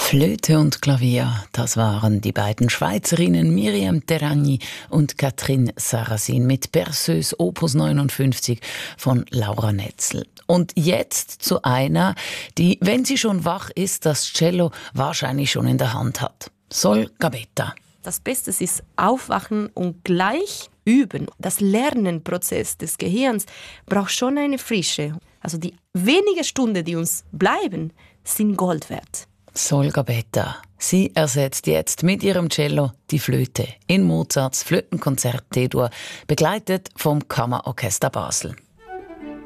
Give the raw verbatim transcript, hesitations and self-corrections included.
Flöte und Klavier, das waren die beiden Schweizerinnen Miriam Terragni und Catherine Sarrazin mit Berceuse Opus neunundfünfzig von Laura Netzel. Und jetzt zu einer, die, wenn sie schon wach ist, das Cello wahrscheinlich schon in der Hand hat. Sol Gabetta. Das Beste ist aufwachen und gleich üben. Das Lernenprozess des Gehirns braucht schon eine Frische. Also die wenigen Stunden, die uns bleiben, sind Gold wert. Sol Gabetta. Sie ersetzt jetzt mit ihrem Cello die Flöte in Mozarts Flötenkonzert D-Dur, begleitet vom Kammerorchester Basel.